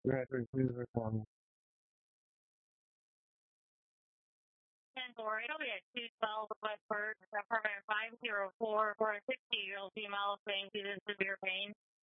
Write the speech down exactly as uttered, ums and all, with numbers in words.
Red receiver coming. ten four, it'll be at two twelve West First, apartment five zero four, for a sixty-year-old female saying she's in severe pain.